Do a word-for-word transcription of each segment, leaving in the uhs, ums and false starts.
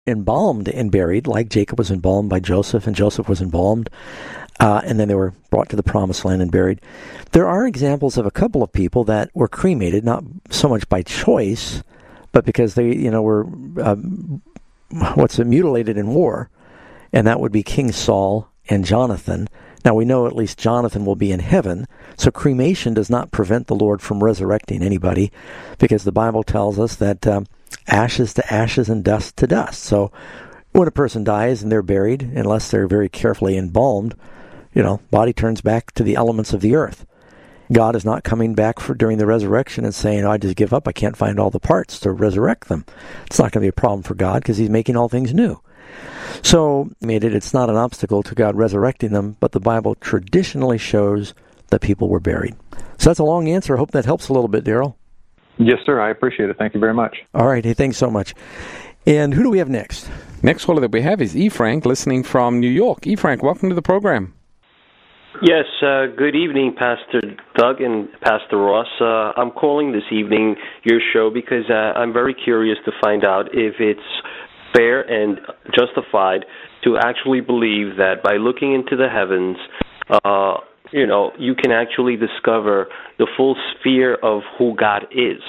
embalmed and buried, like Jacob was embalmed by Joseph, and Joseph was embalmed, uh, and then they were brought to the promised land and buried. There are examples of a couple of people that were cremated, not so much by choice, but because they, you know, were uh, what's it, mutilated in war, and that would be King Saul and Jonathan. Now, we know at least Jonathan will be in heaven, so cremation does not prevent the Lord from resurrecting anybody, because the Bible tells us that um, ashes to ashes and dust to dust. So when a person dies and they're buried, unless they're very carefully embalmed, you know, body turns back to the elements of the earth. God is not coming back for during the resurrection and saying, oh, I just give up, I can't find all the parts to resurrect them. It's not going to be a problem for God because he's making all things new. So, made it, it's not an obstacle to God resurrecting them, but the Bible traditionally shows that people were buried. So that's a long answer. I hope that helps a little bit, Daryl. Yes, sir. I appreciate it. Thank you very much. All right. Hey, thanks so much. And who do we have next? Next caller that we have is E. Frank, listening from New York. E. Frank, welcome to the program. Yes, uh, good evening, Pastor Doug and Pastor Ross. Uh, I'm calling this evening your show because uh, I'm very curious to find out if it's fair and justified to actually believe that by looking into the heavens, uh, you know, you can actually discover the full sphere of who God is.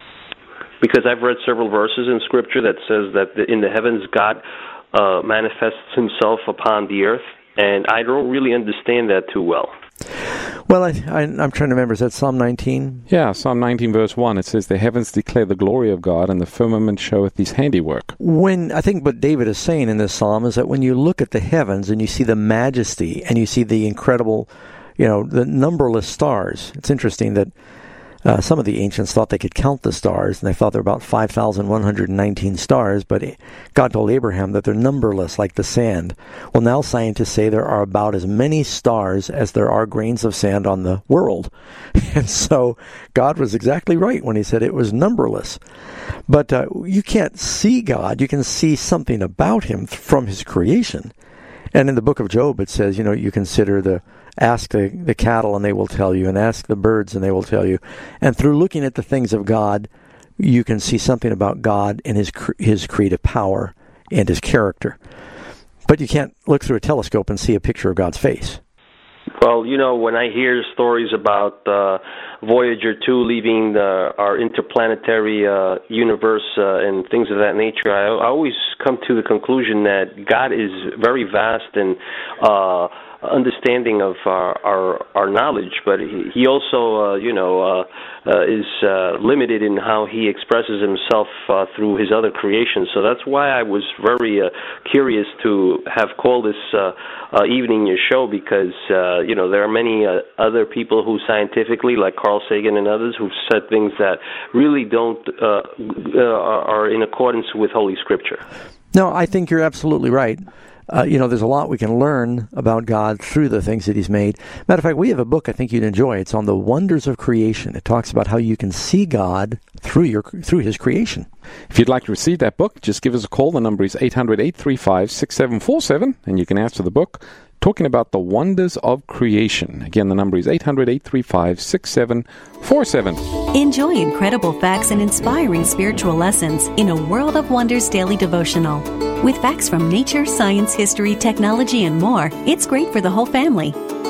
Because I've read several verses in Scripture that says that in the heavens God uh, manifests himself upon the earth, and I don't really understand that too well. Well, I, I, I'm trying to remember, is that Psalm nineteen? Yeah, Psalm nineteen, verse one. It says, the heavens declare the glory of God, and the firmament showeth his handiwork. When I think what David is saying in this psalm is that when you look at the heavens and you see the majesty and you see the incredible, you know, the numberless stars, it's interesting that Uh, some of the ancients thought they could count the stars, and they thought there were about five thousand one hundred nineteen stars, but God told Abraham that they're numberless like the sand. Well, now scientists say there are about as many stars as there are grains of sand on the world. And so God was exactly right when he said it was numberless. But uh, you can't see God. You can see something about him from his creation. And in the book of Job, it says, you know, you consider the Ask the, the cattle and they will tell you, and ask the birds and they will tell you. And through looking at the things of God, you can see something about God and his his creative power and his character. But you can't look through a telescope and see a picture of God's face. Well, you know, when I hear stories about uh, Voyager two leaving the, our interplanetary uh, universe uh, and things of that nature, I, I always come to the conclusion that God is very vast and uh, understanding of our, our our knowledge, but he, he also, uh, you know, uh, uh, is uh, limited in how he expresses himself uh, through his other creations. So that's why I was very uh, curious to have called this uh, uh, evening your show, because, uh, you know, there are many uh, other people who scientifically, like Carl Sagan and others, who've said things that really don't, uh, uh, are in accordance with Holy Scripture. No, I think you're absolutely right. Uh, you know, there's a lot we can learn about God through the things that he's made. Matter of fact, we have a book I think you'd enjoy. It's on the wonders of creation. It talks about how you can see God through your through his creation. If you'd like to receive that book, just give us a call. The number is eight hundred, eight three five, six seven four seven, and you can ask for the book talking about the wonders of creation. Again, the number is eight hundred, eight three five, six seven four seven. Enjoy incredible facts and inspiring spiritual lessons in a World of Wonders daily devotional. With facts from nature, science, history, technology, and more, it's great for the whole family.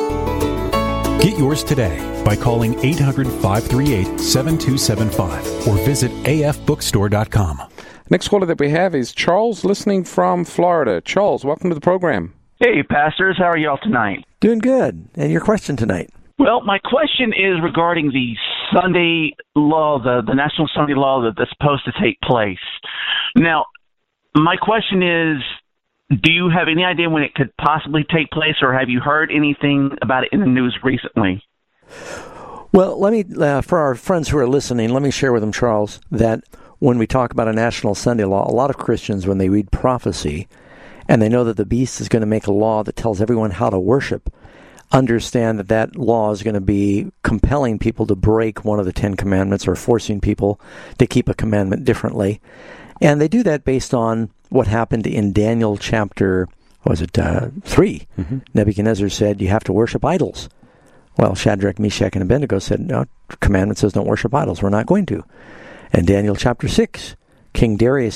Get yours today by calling eight hundred, five three eight, seven two seven five or visit a f bookstore dot com. Next caller that we have is Charles, listening from Florida. Charles, welcome to the program. Hey, pastors. How are y'all tonight? Doing good. And your question tonight? Well, my question is regarding the Sunday law, the, the National Sunday law that, that's supposed to take place. Now, my question is, do you have any idea when it could possibly take place, or have you heard anything about it in the news recently? Well, let me, uh, for our friends who are listening, let me share with them, Charles, that when we talk about a National Sunday law, a lot of Christians, when they read prophecy, and they know that the beast is going to make a law that tells everyone how to worship, understand that that law is going to be compelling people to break one of the Ten Commandments or forcing people to keep a commandment differently. And they do that based on what happened in Daniel chapter, what was it, uh, three. Mm-hmm. Nebuchadnezzar said, you have to worship idols. Well, Shadrach, Meshach, and Abednego said, no, the commandment says don't worship idols. We're not going to. And Daniel chapter six, King Darius said,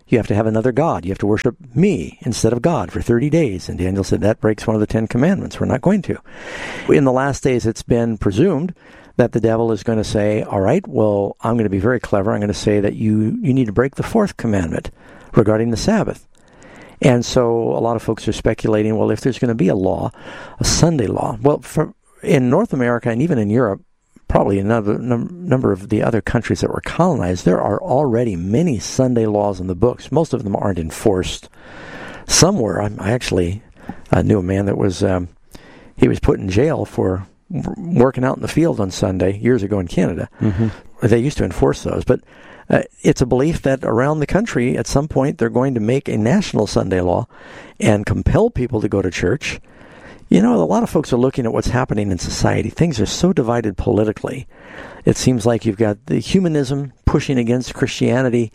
you have to have another God. You have to worship me instead of God for thirty days. And Daniel said, that breaks one of the Ten Commandments. We're not going to. In the last days, it's been presumed that the devil is going to say, all right, well, I'm going to be very clever. I'm going to say that you, you need to break the fourth commandment regarding the Sabbath. And so a lot of folks are speculating, well, if there's going to be a law, a Sunday law, well, for, in North America and even in Europe, probably another num- number of the other countries that were colonized, there are already many Sunday laws in the books. Most of them aren't enforced. Some were. I, I actually uh, knew a man that was, um, he was put in jail for working out in the field on Sunday years ago in Canada. Mm-hmm. They used to enforce those, but uh, it's a belief that around the country at some point they're going to make a national Sunday law and compel people to go to church. You know, a lot of folks are looking at what's happening in society. Things are so divided politically. It seems like you've got the humanism pushing against Christianity,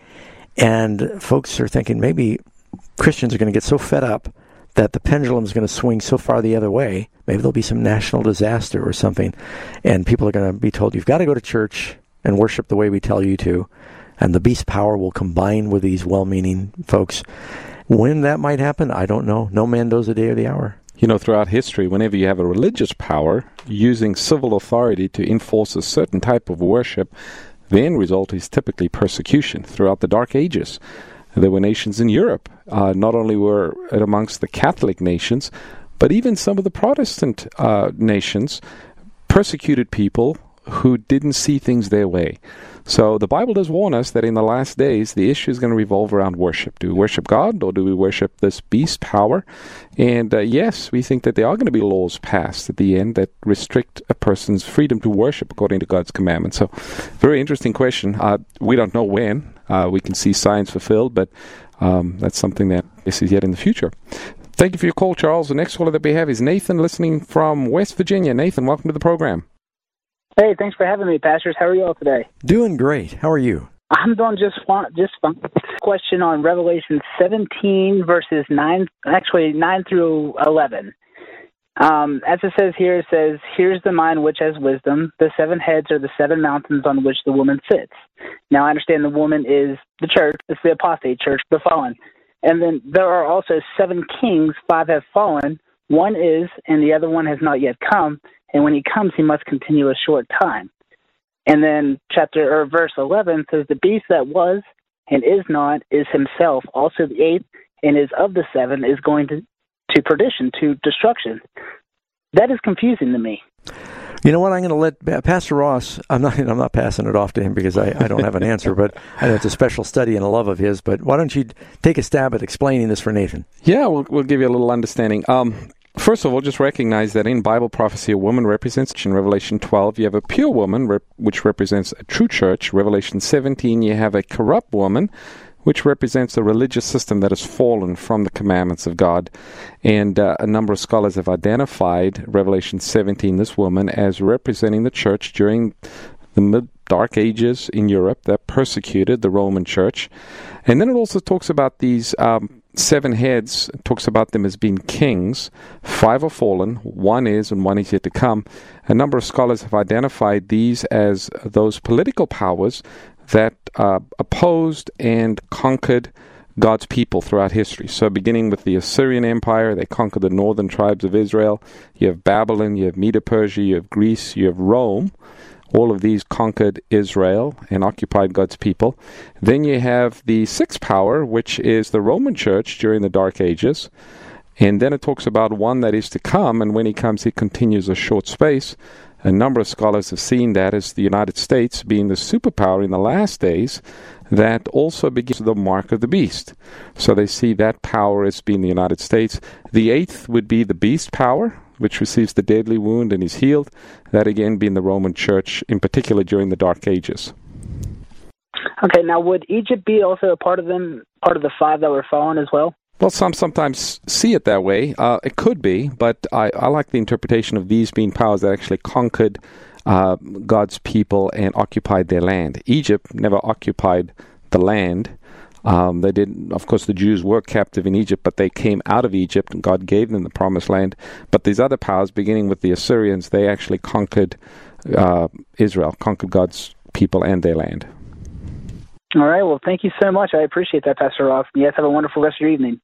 and folks are thinking maybe Christians are going to get so fed up that the pendulum is going to swing so far the other way. Maybe there'll be some national disaster or something, and people are going to be told, you've got to go to church and worship the way we tell you to, and the beast power will combine with these well-meaning folks. When that might happen, I don't know. No man knows the day or the hour. You know, throughout history, whenever you have a religious power using civil authority to enforce a certain type of worship, the end result is typically persecution. Throughout the Dark Ages, there were nations in Europe. Uh, not only were it amongst the Catholic nations, but even some of the Protestant uh, nations persecuted people who didn't see things their way. So the Bible does warn us that in the last days, the issue is going to revolve around worship. Do we worship God, or do we worship this beast power? And uh, yes, we think that there are going to be laws passed at the end that restrict a person's freedom to worship according to God's commandments. So very interesting question. Uh, we don't know when uh, we can see signs fulfilled, but um, that's something that is yet in the future. Thank you for your call, Charles. The next caller that we have is Nathan, listening from West Virginia. Nathan, welcome to the program. Hey, thanks for having me, pastors. How are you all today? Doing great. How are you? I'm doing just fine. Just fine. Question on Revelation seventeen, verses nine, actually nine through eleven. Um, as it says here, it says, "Here's the mind which has wisdom. The seven heads are the seven mountains on which the woman sits." Now, I understand the woman is the church. It's the apostate church, the fallen. And then there are also seven kings. Five have fallen. One is, and the other one has not yet come. And when he comes, he must continue a short time. And then chapter or verse eleven says, "The beast that was and is not is himself, also the eighth, and is of the seven, is going to, to perdition, to destruction." That is confusing to me. You know what? I'm going to let Pastor Ross. I'm not. I'm not passing it off to him because I, I don't have an answer. But I know it's a special study and a love of his. But why don't you take a stab at explaining this for Nathan? Yeah, we'll, we'll give you a little understanding. Um, First of all, just recognize that in Bible prophecy, a woman represents, in Revelation twelve, you have a pure woman, rep, which represents a true church. Revelation seventeen, you have a corrupt woman, which represents a religious system that has fallen from the commandments of God. And uh, a number of scholars have identified Revelation seventeen, this woman, as representing the church during the mid-Dark Ages in Europe that persecuted the Roman church. And then it also talks about these um, seven heads, it talks about them as being kings. Five are fallen, one is, and one is yet to come. A number of scholars have identified these as those political powers that uh, opposed and conquered God's people throughout history. So beginning with the Assyrian Empire, they conquered the northern tribes of Israel. You have Babylon, you have Medo-Persia, you have Greece, you have Rome. All of these conquered Israel and occupied God's people. Then you have the sixth power, which is the Roman Church during the Dark Ages. And then it talks about one that is to come, and when he comes, he continues a short space. A number of scholars have seen that as the United States being the superpower in the last days that also begins the mark of the beast. So they see that power as being the United States. The eighth would be the beast power, which receives the deadly wound and is healed. That again being the Roman Church, in particular during the Dark Ages. Okay, now would Egypt be also a part of them, part of the five that were fallen as well? Well, some sometimes see it that way. Uh, it could be, but I, I like the interpretation of these being powers that actually conquered uh, God's people and occupied their land. Egypt never occupied the land. Um, they did, of course, the Jews were captive in Egypt, but they came out of Egypt and God gave them the promised land. But these other powers, beginning with the Assyrians, they actually conquered uh, Israel, conquered God's people and their land. All right. Well, thank you so much. I appreciate that, Pastor Ross. You guys have a wonderful rest of your evening.